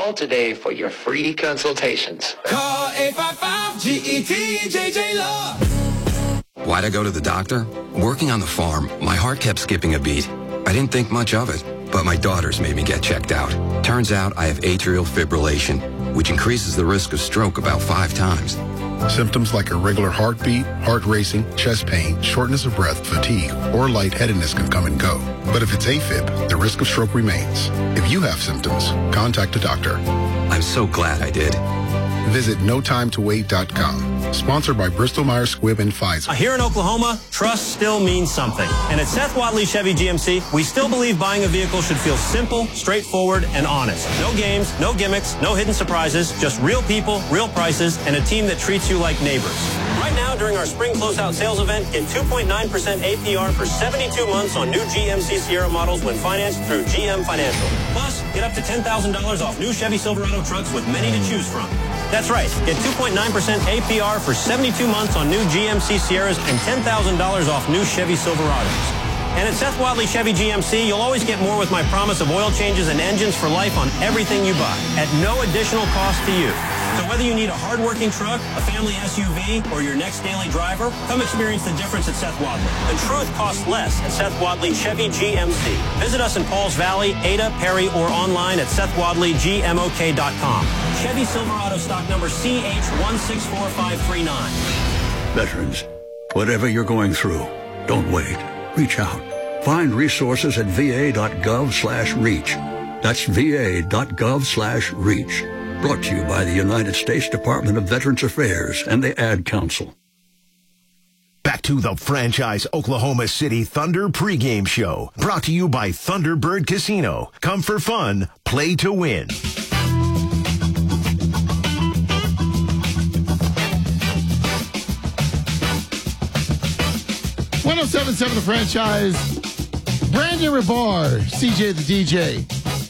Call today for your free consultations. Call 855-GET-JJ-LOVE. Why'd I go to the doctor? Working on the farm, my heart kept skipping a beat. I didn't think much of it, but my daughters made me get checked out. Turns out I have atrial fibrillation, which increases the risk of stroke about 5 times. Symptoms like irregular heartbeat, heart racing, chest pain, shortness of breath, fatigue, or lightheadedness can come and go. But if it's AFib, the risk of stroke remains. If you have symptoms, contact a doctor. I'm so glad I did. Visit notimetowait.com. Sponsored by Bristol-Myers Squibb and Pfizer. Here in Oklahoma, trust still means something. And at Seth Wadley Chevy GMC, we still believe buying a vehicle should feel simple, straightforward, and honest. No games, no gimmicks, no hidden surprises, just real people, real prices, and a team that treats you like neighbors. Right now, during our spring closeout sales event, get 2.9% APR for 72 months on new GMC Sierra models when financed through GM Financial. Plus, get up to $10,000 off new Chevy Silverado trucks with many to choose from. That's right. Get 2.9% APR for 72 months on new GMC Sierras and $10,000 off new Chevy Silverados. And at Seth Wadley Chevy GMC, you'll always get more with my promise of oil changes and engines for life on everything you buy at no additional cost to you. So whether you need a hard-working truck, a family SUV, or your next daily driver, come experience the difference at Seth Wadley. The truth costs less at Seth Wadley Chevy GMC. Visit us in Pauls Valley, Ada, Perry, or online at SethWadleyGMOK.com. Chevy Silverado stock number CH164539. Veterans, whatever you're going through, don't wait. Reach out. Find resources at va.gov/reach. That's va.gov/reach. Brought to you by the United States Department of Veterans Affairs and the Ad Council. Back to the franchise Oklahoma City Thunder pregame show. Brought to you by Thunderbird Casino. Come for fun, play to win. 107.7 The Franchise. Brandon Rebar, CJ the DJ.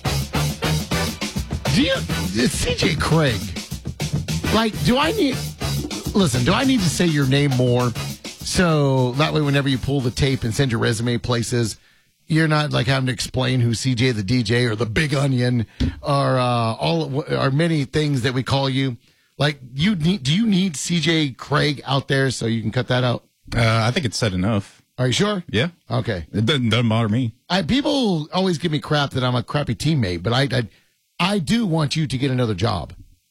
It's CJ Craig. Like, do I need to say your name more so that way whenever you pull the tape and send your resume places, you're not like having to explain who CJ the DJ or the Big Onion or many things that we call you. Like, do you need CJ Craig out there so you can cut that out? I think it's said enough. Are you sure? Yeah. Okay. It doesn't bother me. People always give me crap that I'm a crappy teammate, but I do want you to get another job.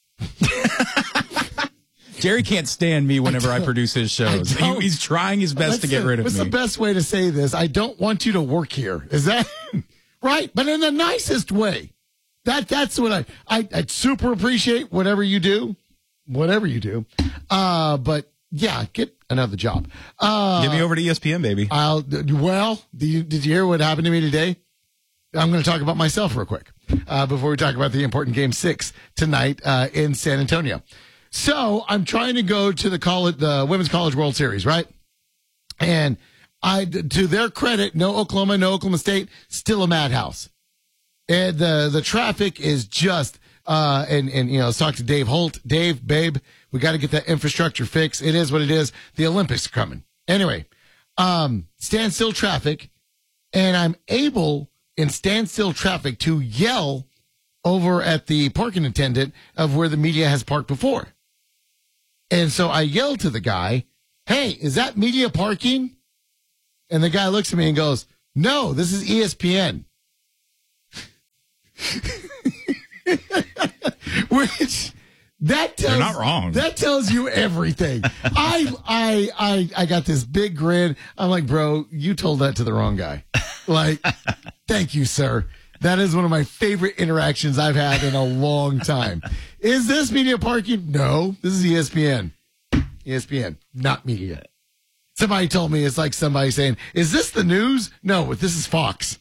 Jerry can't stand me whenever I produce his shows. He's trying his best to get rid of me. What's the best way to say this? I don't want you to work here. Is that right? But in the nicest way. That's what I super appreciate whatever you do. But yeah, get another job. Get me over to ESPN, baby. Did you hear what happened to me today? I'm going to talk about myself real quick before we talk about the important Game 6 tonight in San Antonio. So I'm trying to go to the Women's College World Series, right? And to their credit, no Oklahoma State, still a madhouse. And the traffic is just let's talk to Dave Holt. Dave, babe, we got to get that infrastructure fixed. It is what it is. The Olympics are coming. Anyway, standstill traffic, and I'm able in standstill traffic to yell over at the parking attendant of where the media has parked before. And so I yelled to the guy, "Hey, is that media parking?" And the guy looks at me and goes, "No, this is ESPN." Which you're not wrong. That tells you everything. I got this big grin. I'm like, bro, you told that to the wrong guy. Like, thank you, sir. That is one of my favorite interactions I've had in a long time. Is this media parking? No, this is ESPN. ESPN, not media. Somebody told me it's like somebody saying, "Is this the news?" No, this is Fox.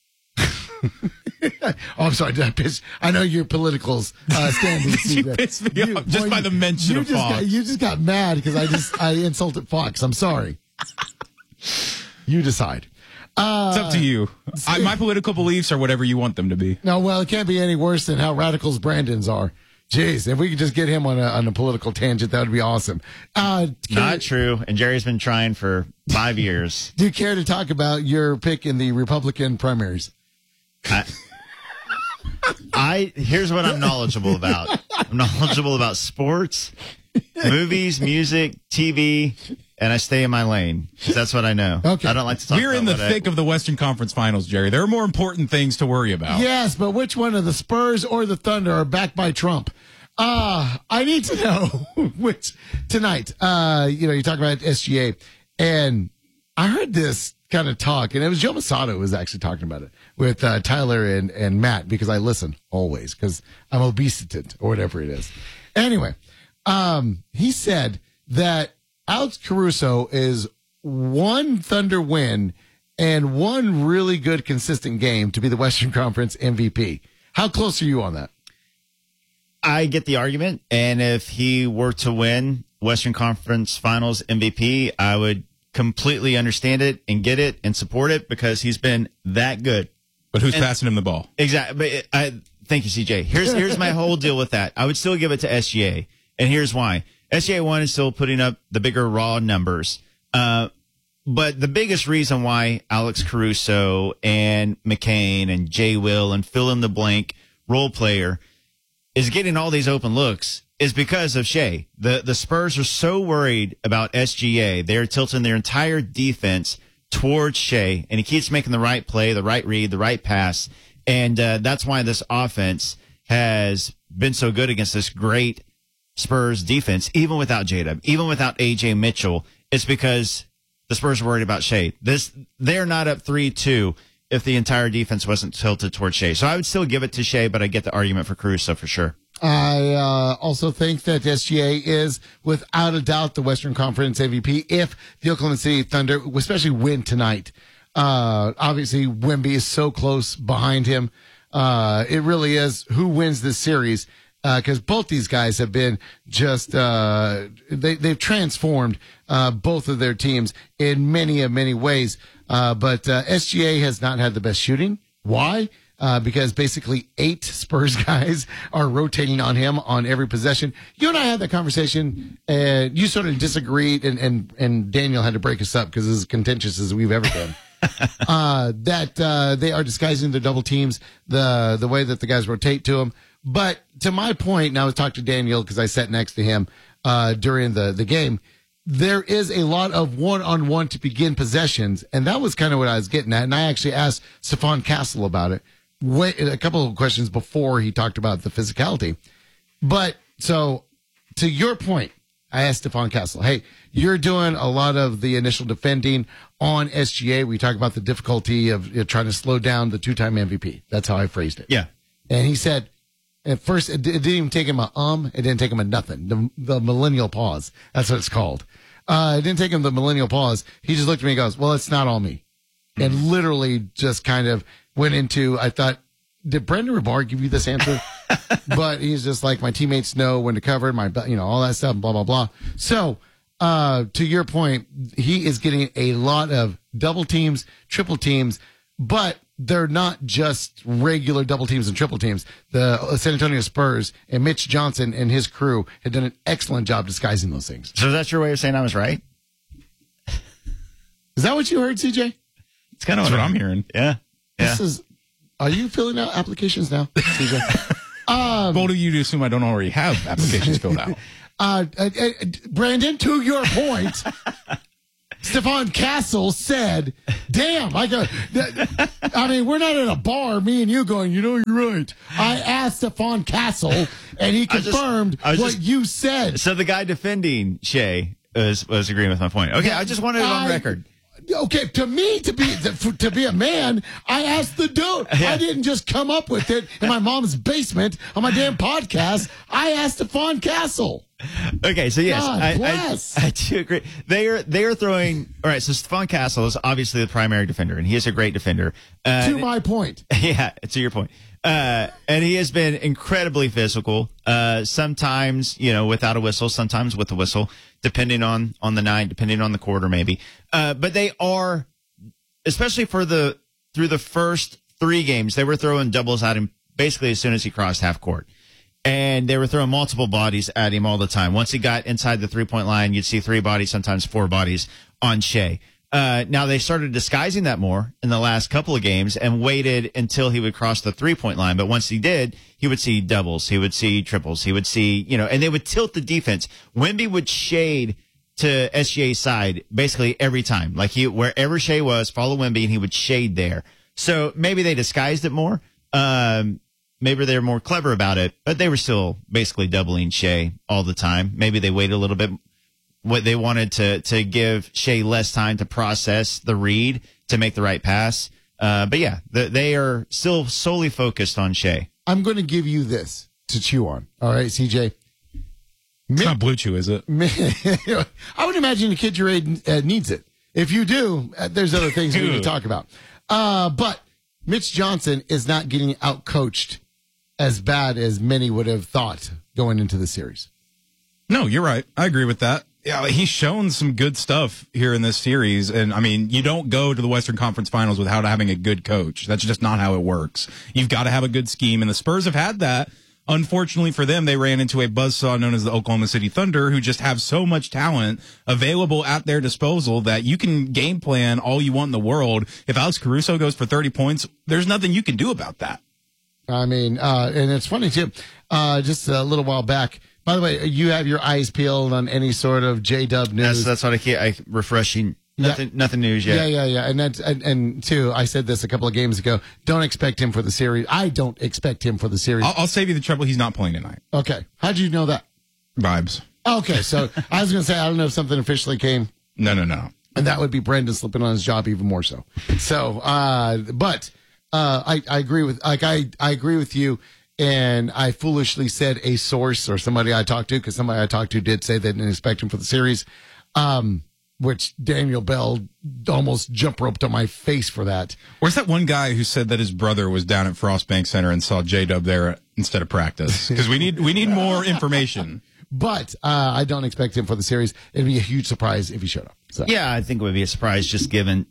Oh, I'm sorry. Did I piss? I know your politicals standings. You pissed me off just by the mention of Fox. You just got mad because I insulted Fox. I'm sorry. You decide. It's up to you. My political beliefs are whatever you want them to be. No, well, it can't be any worse than how radicals Brandon's are. Jeez, if we could just get him on a political tangent, that would be awesome. Not true. And Jerry's been trying for 5 years. Do you care to talk about your pick in the Republican primaries? Here's what I'm knowledgeable about. I'm knowledgeable about sports, movies, music, TV, and I stay in my lane. That's what I know. Okay. I don't like to talk We're about in the thick of the Western Conference Finals, Jerry. There are more important things to worry about. Yes, but which one of the Spurs or the Thunder are backed by Trump? I need to know which tonight. You talk about SGA, and I heard this kind of talk, and it was Joe Masato who was actually talking about it with Tyler and Matt, because I listen always because I'm obesitant or whatever it is. Anyway, he said that Alex Caruso is one Thunder win and one really good consistent game to be the Western Conference MVP. How close are you on that? I get the argument, and if he were to win Western Conference Finals MVP, I would completely understand it and get it and support it because he's been that good. But who's passing him the ball? Exactly. Thank you, CJ. Here's my whole deal with that. I would still give it to SGA, and here's why. SGA 1 is still putting up the bigger raw numbers. But the biggest reason why Alex Caruso and McCain and Jay Will and fill in the blank role player is getting all these open looks is because of Shea. The Spurs are so worried about SGA. They're tilting their entire defense towards Shea, and he keeps making the right play, the right read, the right pass. And that's why this offense has been so good against this great Spurs defense, even without J-Dub, even without A.J. Mitchell. It's because the Spurs are worried about Shea. They're not up 3-2 if the entire defense wasn't tilted towards Shea. So I would still give it to Shea, but I get the argument for Caruso for sure. I also think that SGA is, without a doubt, the Western Conference MVP if the Oklahoma City Thunder, especially win tonight. Obviously, Wemby is so close behind him. It really is who wins this series, because both these guys have been just they've transformed both of their teams in many ways. But SGA has not had the best shooting. Why? Because basically 8 Spurs guys are rotating on him on every possession. You and I had that conversation, and you sort of disagreed, and Daniel had to break us up because it's as contentious as we've ever been. That they are disguising their double teams, the way that the guys rotate to him. But to my point, and I was talking to Daniel because I sat next to him during the game, there is a lot of one-on-one to begin possessions, and that was kind of what I was getting at. And I actually asked Stephon Castle about it a couple of questions before he talked about the physicality. But so to your point, I asked Stephon Castle, hey, you're doing a lot of the initial defending on SGA. We talk about the difficulty of trying to slow down the 2-time MVP. That's how I phrased it. Yeah. And he said, at first, it didn't even take him it didn't take him a nothing. The millennial pause. That's what it's called. It didn't take him the millennial pause. He just looked at me and goes, well, it's not all me. And literally just kind of went into, I thought, did Brendan Rabar give you this answer? But he's just like, my teammates know when to cover, all that stuff, blah, blah, blah. So, to your point, he is getting a lot of double teams, triple teams, but they're not just regular double teams and triple teams. The San Antonio Spurs and Mitch Johnson and his crew have done an excellent job disguising those things. So that's your way of saying I was right? Is that what you heard, CJ? It's kind of what I'm hearing. Yeah. Are you filling out applications now, CJ? Bold of you to assume I don't already have applications filled out. Brandon, to your point, Stephon Castle said, damn, we're not at a bar, me and you going, you're right. I asked Stephon Castle, and he confirmed what you said. So the guy defending Shea was agreeing with my point. Okay, I just wanted it on record. Okay, to me, to be a man, I asked the dude. Yeah. I didn't just come up with it in my mom's basement on my damn podcast. I asked Stephon Castle. Okay, so yes, I do agree. They are throwing. All right, so Stephon Castle is obviously the primary defender, and he is a great defender. To my point. Yeah, to your point. And he has been incredibly physical. Sometimes, without a whistle, sometimes with a whistle, depending on the night, depending on the quarter, maybe. But they are, especially through the first 3 games, they were throwing doubles at him basically as soon as he crossed half court. And they were throwing multiple bodies at him all the time. Once he got inside the 3-point line, you'd see 3 bodies, sometimes 4 bodies on Shea. Now they started disguising that more in the last couple of games and waited until he would cross the 3-point line. But once he did, he would see doubles, he would see triples, he would see, and they would tilt the defense. Wemby would shade to SGA's side basically every time. Like wherever Shea was, follow Wemby, and he would shade there. So maybe they disguised it more. Maybe they're more clever about it, but they were still basically doubling Shea all the time. Maybe they waited a little bit. What they wanted to give Shea less time to process the read to make the right pass. But yeah, they are still solely focused on Shea. I'm going to give you this to chew on. All right, CJ. It's not Blue Chew, is it? I would imagine the kid your age needs it. If you do, there's other things we need to talk about. But Mitch Johnson is not getting outcoached as bad as many would have thought going into the series. No, you're right. I agree with that. Yeah, he's shown some good stuff here in this series. And, I mean, you don't go to the Western Conference Finals without having a good coach. That's just not how it works. You've got to have a good scheme, and the Spurs have had that. Unfortunately for them, they ran into a buzzsaw known as the Oklahoma City Thunder, who just have so much talent available at their disposal that you can game plan all you want in the world. If Alex Caruso goes for 30 points, there's nothing you can do about that. I mean, and it's funny, too. Just a little while back, by the way, you have your eyes peeled on any sort of J-Dub news. That's what I refreshing. Nothing news yet. Yeah. And too, I said this a couple of games ago. Don't expect him for the series. I don't expect him for the series. I'll save you the trouble. He's not playing tonight. Okay. How'd you know that? Vibes. Okay. So I was going to say, I don't know if something officially came. No. And that would be Brandon slipping on his job even more so. So, but I agree with, I agree with you. And I foolishly said a source or somebody I talked to, because somebody I talked to did say they didn't expect him for the series. Which Daniel Bell almost jump roped on my face for that. Where's that one guy who said that his brother was down at Frost Bank Center and saw J-Dub there instead of practice? Because we need more information. But I don't expect him for the series. It'd be a huge surprise if he showed up. So. Yeah, I think it would be a surprise just given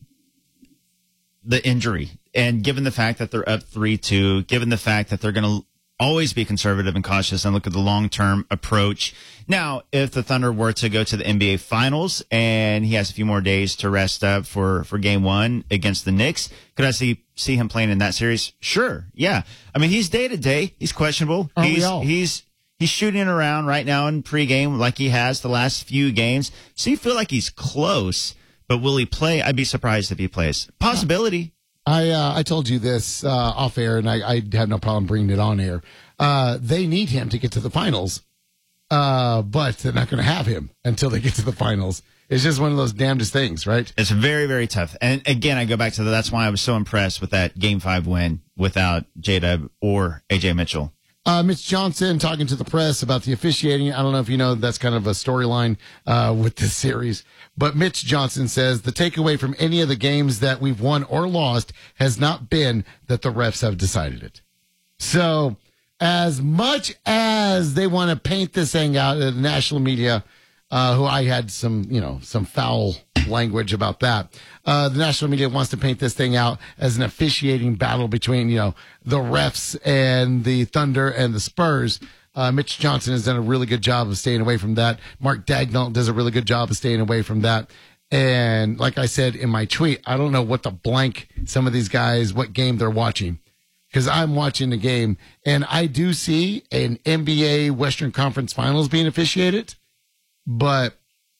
the injury and given the fact that they're up 3-2, given the fact that they're going to always be conservative and cautious and look at the long-term approach. Now, if the Thunder were to go to the NBA Finals and he has a few more days to rest up for Game 1 against the Knicks, could I see him playing in that series? Sure, yeah. I mean, he's day-to-day. He's questionable. He's shooting around right now in pregame like he has the last few games. So you feel like he's close, but will he play? I'd be surprised if he plays. Possibility. I told you this off air, and I have no problem bringing it on air. They need him to get to the finals, but they're not going to have him until they get to the finals. It's just one of those damnedest things, right? It's very, very tough. And again, I go back to that's why I was so impressed with that Game 5 win without J-Dub or A.J. Mitchell. Mitch Johnson talking to the press about the officiating. I don't know if you know, that's kind of a storyline with this series. But Mitch Johnson says the takeaway from any of the games that we've won or lost has not been that the refs have decided it. So as much as they want to paint this thing out in the national media, who I had some foul language about that. The national media wants to paint this thing out as an officiating battle between, the refs and the Thunder and the Spurs. Mitch Johnson has done a really good job of staying away from that. Mark Daigneault does a really good job of staying away from that. And like I said in my tweet, I don't know what the blank some of these guys, what game they're watching. Because I'm watching the game, and I do see an NBA Western Conference Finals being officiated. But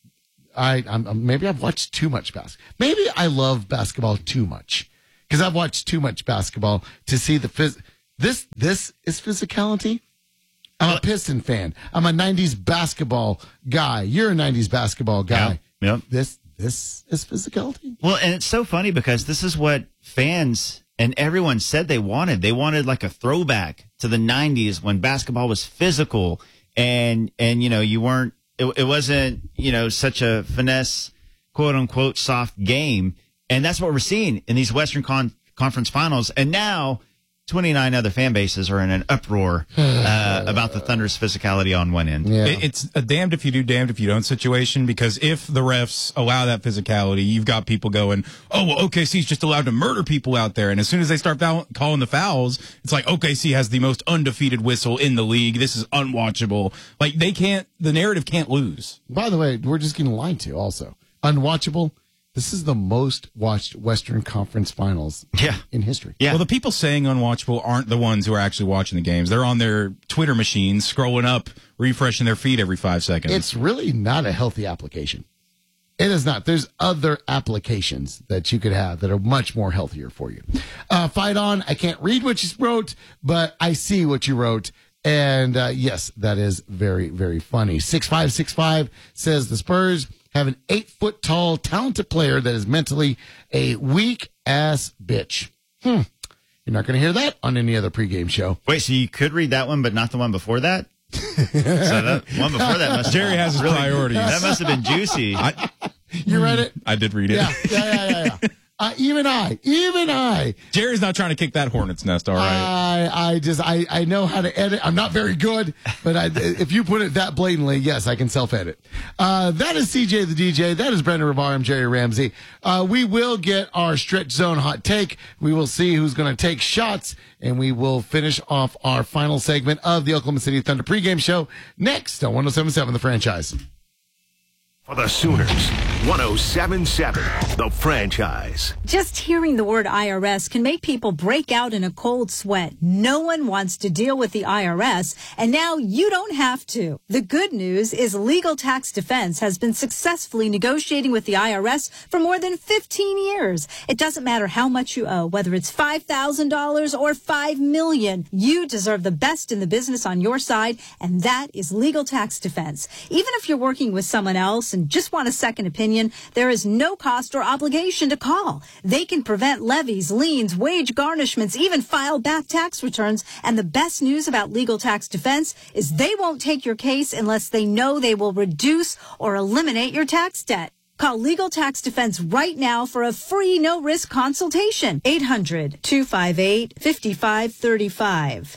maybe I've watched too much basketball. Maybe I love basketball too much because I've watched too much basketball to see this is physicality. I'm a Piston fan. I'm a 90s basketball guy. You're a 90s basketball guy. Yep. This is physicality. Well, and it's so funny because this is what fans and everyone said they wanted. They wanted like a throwback to the 90s when basketball was physical and you weren't. It wasn't, such a finesse, quote unquote, soft game. And that's what we're seeing in these Western Conference Finals. And now 29 other fan bases are in an uproar about the Thunder's physicality on one end. Yeah. It's a damned if you do, damned if you don't situation, because if the refs allow that physicality, you've got people going, oh, well, OKC's just allowed to murder people out there. And as soon as they start calling the fouls, it's like OKC has the most undefeated whistle in the league. This is unwatchable. Like, the narrative can't lose. By the way, we're just getting lied to also. Unwatchable. This is the most watched Western Conference Finals in history. Yeah. Well, the people saying unwatchable aren't the ones who are actually watching the games. They're on their Twitter machines, scrolling up, refreshing their feed every 5 seconds. It's really not a healthy application. It is not. There's other applications that you could have that are much more healthier for you. Fight on. I can't read what you wrote, but I see what you wrote. And yes, that is very, very funny. 6565 says the Spurs have an 8-foot-tall, talented player that is mentally a weak-ass bitch. You're not going to hear that on any other pregame show. Wait, so you could read that one, but not the one before that? So that one before that must Jerry has his priorities. That must have been juicy. You read it? I did read it. Yeah. Even I. Jerry's not trying to kick that hornet's nest, all right? I know how to edit. I'm not very good, but if you put it that blatantly, yes, I can self-edit. That is CJ the DJ. That is Brendan Ravar. I'm Jerry Ramsey. We will get our stretch zone hot take. We will see who's going to take shots, and we will finish off our final segment of the Oklahoma City Thunder pregame show next on 107.7 The Franchise. For the Sooners, 107.7 The Franchise. Just hearing the word IRS can make people break out in a cold sweat. No one wants to deal with the IRS, and now you don't have to. The good news is Legal Tax Defense has been successfully negotiating with the IRS for more than 15 years. It doesn't matter how much you owe, whether it's $5,000 or $5 million. You deserve the best in the business on your side, and that is Legal Tax Defense. Even if you're working with someone else and just want a second opinion, there is no cost or obligation to call. They can prevent levies, liens, wage garnishments, even file back tax returns. And the best news about Legal Tax Defense is they won't take your case unless they know they will reduce or eliminate your tax debt. Call Legal Tax Defense right now for a free no-risk consultation. 800-258-5535.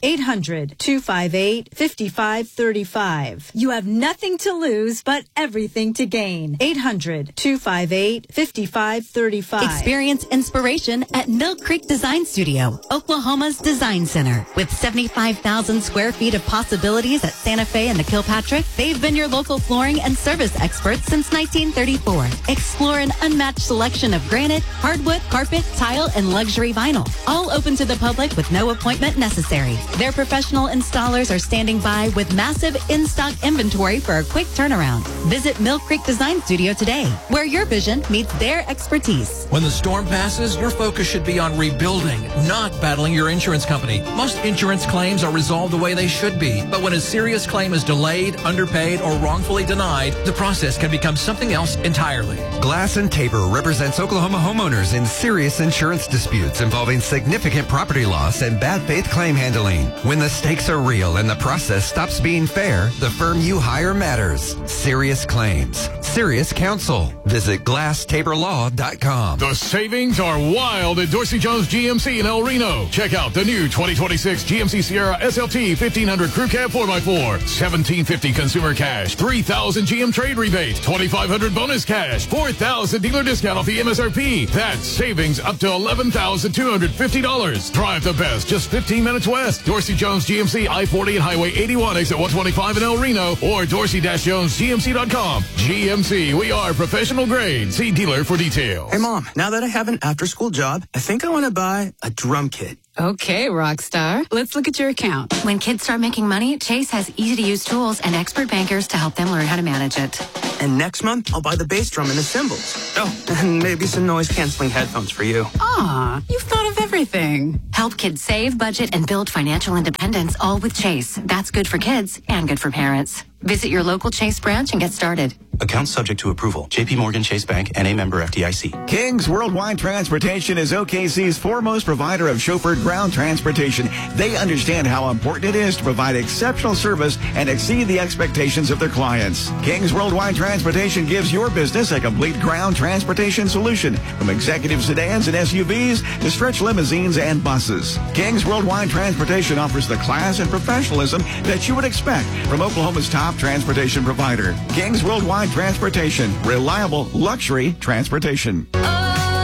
800-258-5535. You have nothing to lose, but everything to gain. 800-258-5535. Experience inspiration at Mill Creek Design Studio, Oklahoma's design center. With 75,000 square feet of possibilities at Santa Fe and the Kilpatrick, they've been your local flooring and service experts since 1934. Explore an unmatched selection of granite, hardwood, carpet, tile, and luxury vinyl. All open to the public with no appointment necessary. Their professional installers are standing by with massive in-stock inventory for a quick turnaround. Visit Mill Creek Design Studio today, where your vision meets their expertise. When the storm passes, your focus should be on rebuilding, not battling your insurance company. Most insurance claims are resolved the way they should be, but when a serious claim is delayed, underpaid, or wrongfully denied, the process can become something else entirely. Glass and Tabor represents Oklahoma homeowners in serious insurance disputes involving significant property loss and bad faith claim handling. When the stakes are real and the process stops being fair, the firm you hire matters. Serious claims. Serious counsel. Visit GlassTaborLaw.com. The savings are wild at Dorsey Jones GMC in El Reno. Check out the new 2026 GMC Sierra SLT 1500 Crew Cab 4x4. $1,750 consumer cash. $3,000 GM trade rebate. $2,500 bonus cash. $4,000 dealer discount off the MSRP. That's savings up to $11,250. Drive the best just 15 minutes west. Dorsey Jones GMC I-40 and Highway 81 exit 125 in El Reno or dorsey-jonesgmc.com. GMC, we are professional grade. See dealer for details. Hey Mom, now that I have an after-school job, I think I want to buy a drum kit. Okay, Rockstar. Let's look at your account. When kids start making money, Chase has easy-to-use tools and expert bankers to help them learn how to manage it. And next month, I'll buy the bass drum and the cymbals. Oh, and maybe some noise-canceling headphones for you. Aw, you've thought of everything. Help kids save, budget, and build financial independence, all with Chase. That's good for kids and good for parents. Visit your local Chase branch and get started. Account subject to approval. JP Morgan Chase Bank, N.A. member FDIC. King's Worldwide Transportation is OKC's foremost provider of chauffeured ground transportation. They understand how important it is to provide exceptional service and exceed the expectations of their clients. King's Worldwide Transportation gives your business a complete ground transportation solution, from executive sedans and SUVs to stretch limousines and buses. King's Worldwide Transportation offers the class and professionalism that you would expect from Oklahoma's top transportation provider. King's Worldwide Transportation, reliable luxury transportation.